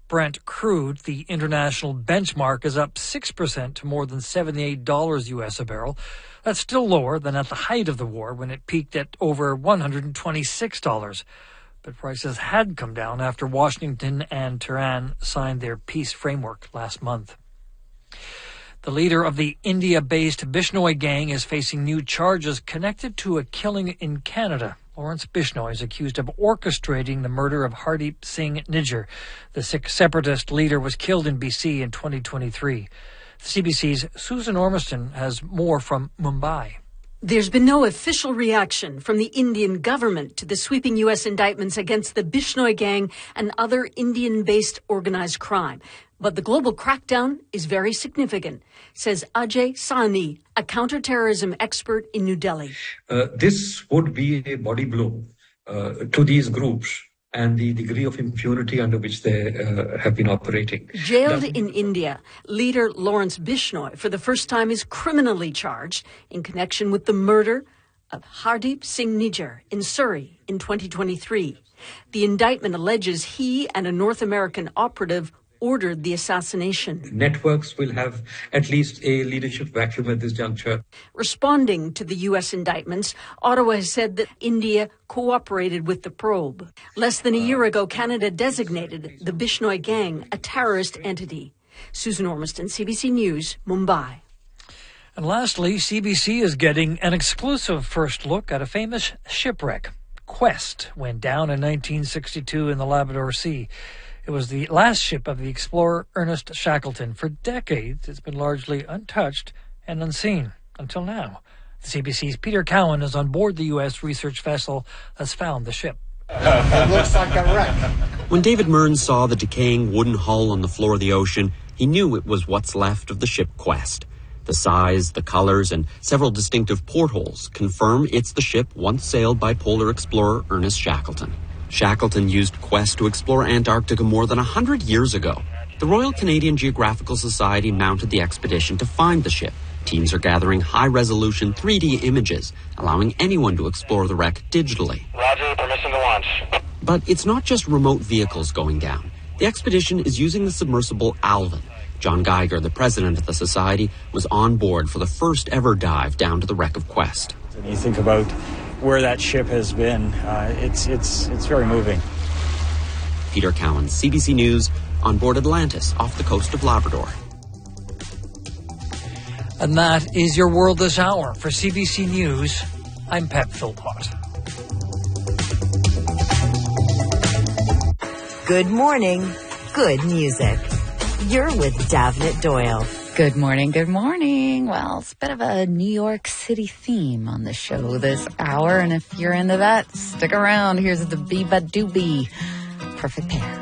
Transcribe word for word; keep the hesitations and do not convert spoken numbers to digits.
Brent crude, the international benchmark, is up six percent to more than seventy-eight dollars U S a barrel. That's still lower than at the height of the war when it peaked at over one hundred twenty-six dollars. But prices had come down after Washington and Tehran signed their peace framework last month. The leader of the India-based Bishnoi gang is facing new charges connected to a killing in Canada. Lawrence Bishnoi is accused of orchestrating the murder of Hardeep Singh Nijjar. The Sikh separatist leader was killed in B C in twenty twenty-three. C B C's Susan Ormiston has more from Mumbai. There's been no official reaction from the Indian government to the sweeping U S indictments against the Bishnoi gang and other Indian-based organized crime. But the global crackdown is very significant, says Ajay Sahni, a counterterrorism expert in New Delhi. Uh, this would be a body blow uh, to these groups and the degree of impunity under which they uh, have been operating. Jailed That- in India, leader Lawrence Bishnoi for the first time is criminally charged in connection with the murder of Hardeep Singh Nijjar in Surrey in twenty twenty-three. The indictment alleges he and a North American operative ordered the assassination. Networks will have at least a leadership vacuum at this juncture. Responding to the U S indictments, Ottawa has said that India cooperated with the probe. Less than a year ago, Canada designated the Bishnoi gang a terrorist entity. Susan Ormiston, C B C News, Mumbai. And lastly, C B C is getting an exclusive first look at a famous shipwreck. Quest went down in nineteen sixty-two in the Labrador Sea. It was the last ship of the explorer Ernest Shackleton. For decades, it's been largely untouched and unseen until now. The C B C's Peter Cowan is on board the U S research vessel that's found the ship. It looks like a wreck. When David Mearns saw the decaying wooden hull on the floor of the ocean, he knew it was what's left of the ship Quest. The size, the colors, and several distinctive portholes confirm it's the ship once sailed by polar explorer Ernest Shackleton. Shackleton used Quest to explore Antarctica more than a hundred years ago. The Royal Canadian Geographical Society mounted the expedition to find the ship. Teams are gathering high-resolution three D images, allowing anyone to explore the wreck digitally. Roger, permission to launch. But it's not just remote vehicles going down. The expedition is using the submersible Alvin. John Geiger, the president of the society, was on board for the first ever dive down to the wreck of Quest. And you think about where that ship has been, uh, it's it's it's very moving. Peter Cowan, C B C News, on board Atlantis off the coast of Labrador. And that is your world this hour. For C B C News, I'm Pep Philpott. Good morning, good music. You're with Davnit Doyle. Good morning, good morning. Well, it's a bit of a New York City theme on the show this hour, and if you're into that, stick around. Here's the Biba Doobie. Perfect pair.